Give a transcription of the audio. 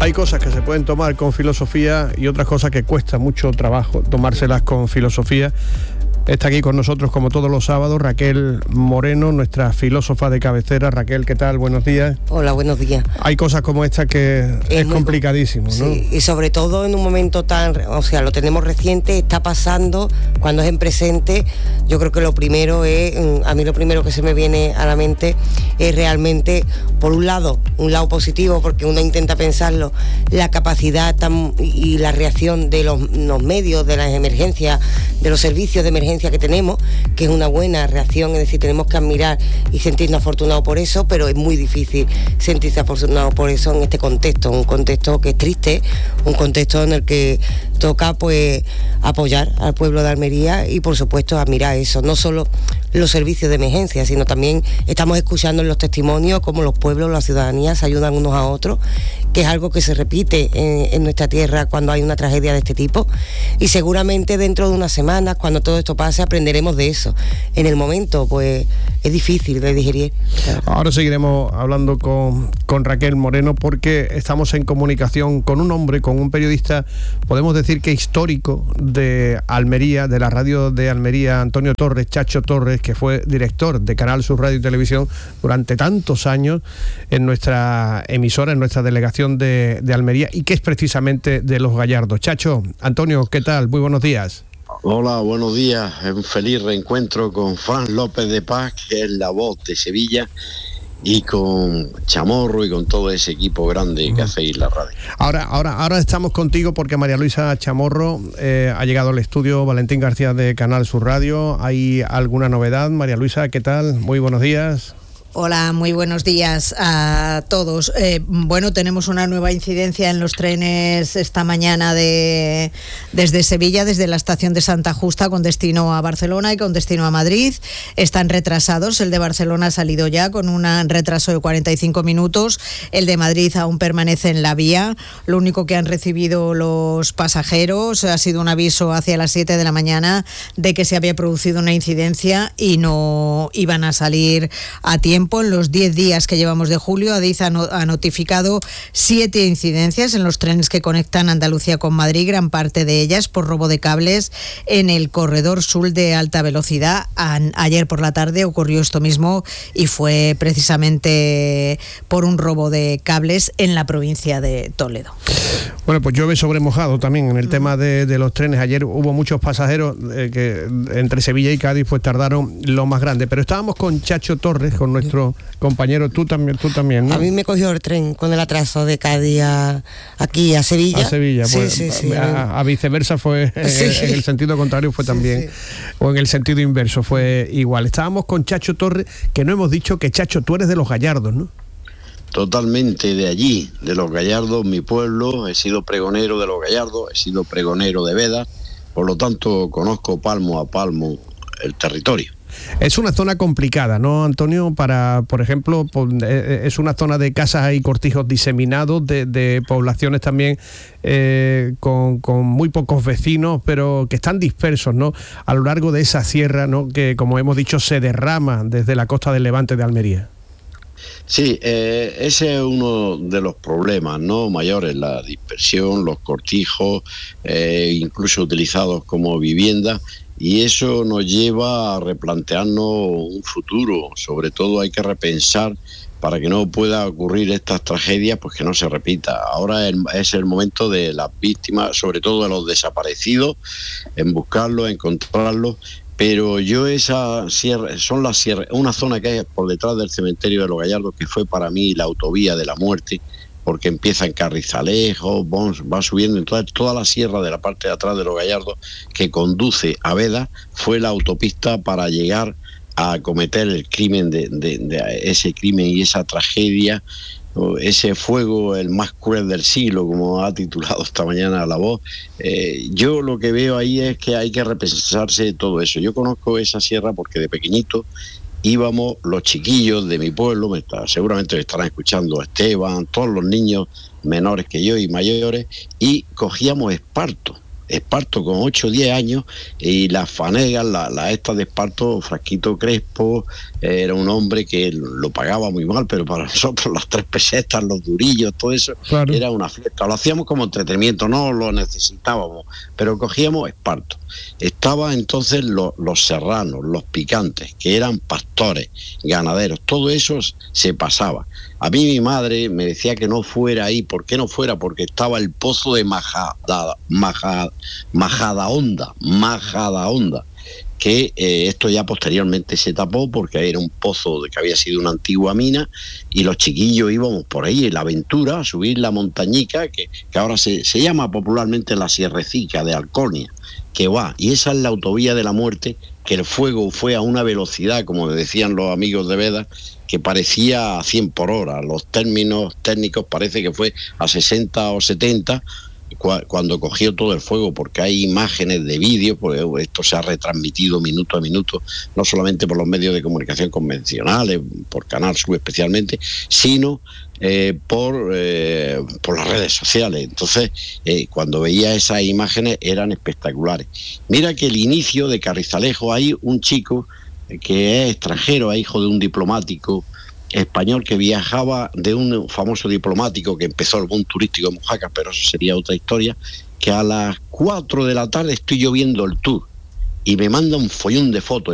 Hay cosas que se pueden tomar con filosofía y otras cosas que cuesta mucho trabajo tomárselas con filosofía. Está aquí con nosotros, como todos los sábados, Raquel Moreno, nuestra filósofa de cabecera. Raquel, ¿qué tal? Buenos días. Hola, buenos días. Hay cosas como esta que es complicadísimo, ¿no? Sí, y sobre todo en un momento tan... O sea, lo tenemos reciente, está pasando, cuando es en presente. Yo creo que lo primero es... A mí lo primero que se me viene a la mente es realmente, por un lado positivo, porque uno intenta pensarlo, la capacidad y la reacción de los medios, de las emergencias, de los servicios de emergencia que tenemos, que es una buena reacción, es decir, tenemos que admirar y sentirnos afortunados por eso, pero es muy difícil sentirse afortunados por eso en este contexto, un contexto que es triste, un contexto en el que toca pues apoyar al pueblo de Almería y por supuesto admirar eso, no solo los servicios de emergencia, sino también estamos escuchando en los testimonios cómo los pueblos, la ciudadanía se ayudan unos a otros, que es algo que se repite en nuestra tierra cuando hay una tragedia de este tipo, y seguramente dentro de unas semanas, cuando todo esto pase, aprenderemos de eso. En el momento pues es difícil de digerir. Ahora seguiremos hablando con Raquel Moreno, porque estamos en comunicación con un hombre, con un periodista, podemos decir que histórico de Almería, de la radio de Almería, Antonio Torres, Chacho Torres, que fue director de Canal Sur Radio y Televisión durante tantos años en nuestra emisora, en nuestra delegación de Almería, y que es precisamente de Los Gallardos. Chacho, Antonio, ¿qué tal? Muy buenos días. Hola, buenos días. Un feliz reencuentro con Fran López de Paz, que es la voz de Sevilla, y con Chamorro y con todo ese equipo grande que hacéis la radio. Ahora estamos contigo porque María Luisa Chamorro ha llegado al estudio. Valentín García de Canal Sur Radio. ¿Hay alguna novedad? María Luisa, ¿qué tal? Muy buenos días. Hola, muy buenos días a todos. Bueno, tenemos una nueva incidencia en los trenes esta mañana desde Sevilla, desde la estación de Santa Justa, con destino a Barcelona y con destino a Madrid. Están retrasados. El de Barcelona ha salido ya con un retraso de 45 minutos. El de Madrid aún permanece en la vía. Lo único que han recibido los pasajeros ha sido un aviso hacia las 7 de la mañana de que se había producido una incidencia y no iban a salir a tiempo. En los 10 días que llevamos de julio, Adif ha notificado 7 incidencias en los trenes que conectan Andalucía con Madrid, gran parte de ellas por robo de cables en el corredor sur de alta velocidad. Ayer por la tarde ocurrió esto mismo y fue precisamente por un robo de cables en la provincia de Toledo. Bueno, pues llueve sobre mojado también en el tema de los trenes. Ayer hubo muchos pasajeros que entre Sevilla y Cádiz pues tardaron lo más grande, pero estábamos con Chacho Torres, con nuestro compañero, tú también, ¿no? A mí me cogió el tren con el atraso de Cádiz aquí a Sevilla. A Sevilla, pues sí. A viceversa fue, en el sentido contrario fue también, o en el sentido inverso fue igual. Estábamos con Chacho Torres, que no hemos dicho que Chacho, tú eres de Los Gallardos, ¿no? Totalmente de allí, de Los Gallardos, mi pueblo. He sido pregonero de Los Gallardos, he sido pregonero de Veda, por lo tanto conozco palmo a palmo el territorio. Es una zona complicada, ¿no, Antonio? Para, por ejemplo, es una zona de casas y cortijos diseminados, de poblaciones también con muy pocos vecinos, pero que están dispersos, ¿no?, a lo largo de esa sierra, ¿no?, que, como hemos dicho, se derrama desde la costa del Levante de Almería. Sí, ese es uno de los problemas, ¿no?, mayores, la dispersión, los cortijos, incluso utilizados como vivienda. Y eso nos lleva a replantearnos un futuro. Sobre todo hay que repensar, para que no pueda ocurrir estas tragedias, pues que no se repita. Ahora es el momento de las víctimas, sobre todo de los desaparecidos, en buscarlos, encontrarlos. Pero yo esa sierra, son las sierras, una zona que hay por detrás del cementerio de Los Gallardos, que fue para mí la autovía de la muerte, porque empieza en Carrizalejo, va subiendo en toda la sierra de la parte de atrás de Los Gallardos, que conduce a Veda, fue la autopista para llegar a cometer el crimen de ese crimen y esa tragedia, ese fuego, el más cruel del siglo, como ha titulado esta mañana La Voz. Yo lo que veo ahí es que hay que repensarse todo eso. Yo conozco esa sierra porque de pequeñito íbamos los chiquillos de mi pueblo, seguramente me estarán escuchando Esteban, todos los niños menores que yo y mayores, y cogíamos esparto Esparto con 8 o 10 años, y las fanegas, la esta de Esparto, Frasquito Crespo, era un hombre que lo pagaba muy mal, pero para nosotros las 3 pesetas, los durillos, todo eso, claro, era una fiesta. Lo hacíamos como entretenimiento, no lo necesitábamos, pero cogíamos Esparto. Estaba entonces los serranos, los picantes, que eran pastores, ganaderos, todo eso se pasaba. A mí mi madre me decía que no fuera ahí. ¿Por qué no fuera? Porque estaba el pozo de Majadahonda, que esto ya posteriormente se tapó porque era un pozo que había sido una antigua mina, y los chiquillos íbamos por ahí en la aventura a subir la montañica que ahora se llama popularmente la Sierrecica de Alcornia, que va, y esa es la autovía de la muerte, que el fuego fue a una velocidad, como decían los amigos de Veda, que parecía a 100 por hora. Los términos técnicos parece que fue a 60 o 70 cuando cogió todo el fuego, porque hay imágenes de vídeo, porque esto se ha retransmitido minuto a minuto, no solamente por los medios de comunicación convencionales, por Canal Sur especialmente, sino por las redes sociales. Entonces, cuando veía esas imágenes eran espectaculares. Mira que el inicio de Carrizalejo, hay un chico que es extranjero, es hijo de un diplomático español que viajaba, de un famoso diplomático que empezó el boom turístico de Mojácar, pero eso sería otra historia, que a las 4 de la tarde estoy yo viendo el tour y me manda un follón de fotos.